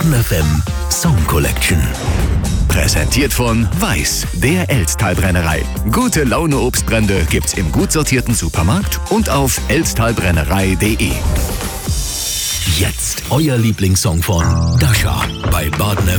Baden FM Song Collection. Präsentiert von Weiß, der Elsttalbrennerei. Gute Laune Obstbrände gibt's im gut sortierten Supermarkt und auf elsttalbrennerei.de. Jetzt euer Lieblingssong von Dasha bei Baden FM.